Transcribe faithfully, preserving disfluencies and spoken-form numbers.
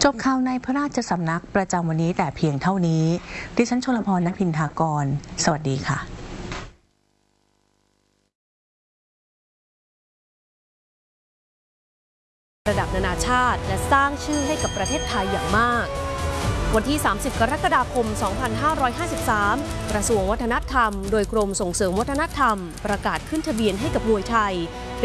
จบข่าวในพระราชสำนักประจำวันนี้แต่เพียงเท่านี้ดิฉันชลพร ณพินทากรสวัสดีค่ะระดับนานาชาติและสร้างชื่อให้กับประเทศไทยอย่างมากวันที่ สามสิบ กรกฎาคม สองพันห้าร้อยห้าสิบสาม กระทรวงวัฒนธรรมโดยกรมส่งเสริมวัฒนธรรมประกาศขึ้นทะเบียนให้กับมวยไทย